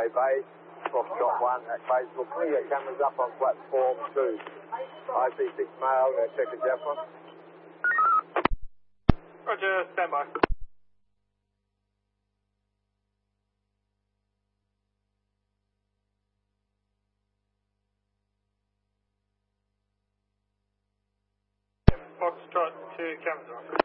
Midway Bay, Foxtrot 1 at Batesville. Can we get cameras up on platform 2? IP6 male, going to check the Jaffron. Roger, stand by. Foxtrot 2, cameras on.